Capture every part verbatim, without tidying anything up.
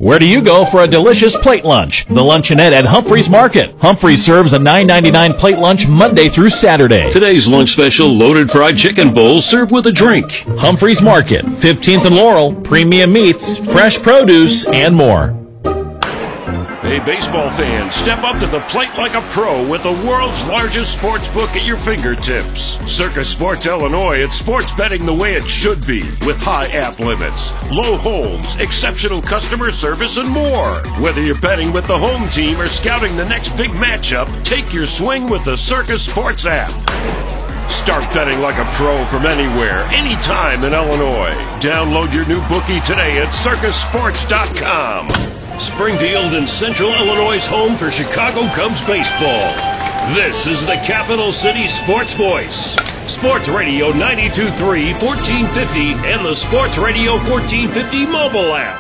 Where do you go for a delicious plate lunch? The Luncheonette at Humphreys Market. Humphreys serves a nine ninety-nine plate lunch Monday through Saturday. Today's lunch special, loaded fried chicken bowl served with a drink. Humphreys Market, fifteenth and Laurel, premium meats, fresh produce, and more. Hey, baseball fans, step up to the plate like a pro with the world's largest sports book at your fingertips. Circus Sports Illinois, it's sports betting the way it should be, with high app limits, low holds, exceptional customer service, and more. Whether you're betting with the home team or scouting the next big matchup, take your swing with the Circus Sports app. Start betting like a pro from anywhere, anytime in Illinois. Download your new bookie today at circus sports dot com. Springfield and Central Illinois' home for Chicago Cubs baseball. This is the Capital City Sports Voice. Sports Radio ninety-two point three, fourteen fifty, and the Sports Radio fourteen fifty mobile app.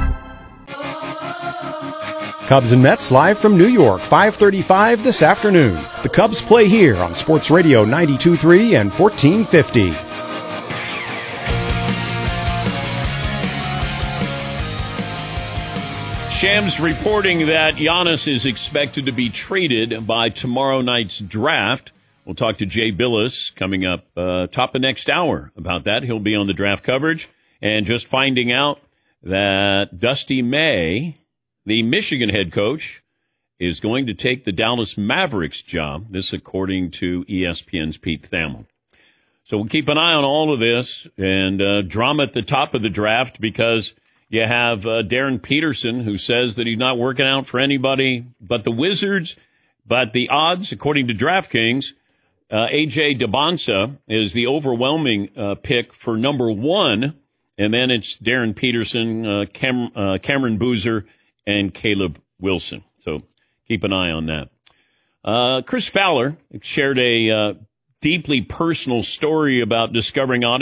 Cubs and Mets live from New York, five thirty-five this afternoon. The Cubs play here on Sports Radio ninety-two point three and fourteen fifty. Shams reporting that Giannis is expected to be traded by tomorrow night's draft. We'll talk to Jay Billis coming up uh, top of next hour about that. He'll be on the draft coverage. And just finding out that Dusty May, the Michigan head coach, is going to take the Dallas Mavericks job. This according to E S P N's Pete Thamel. So we'll keep an eye on all of this and uh, drama at the top of the draft, because you have uh, Darren Peterson, who says that he's not working out for anybody but the Wizards. But the odds, according to DraftKings, uh, A J Debonsa is the overwhelming uh, pick for number one. And then it's Darren Peterson, uh, Cam- uh, Cameron Boozer, and Caleb Wilson. So keep an eye on that. Uh, Chris Fowler shared a uh, deeply personal story about discovering audio.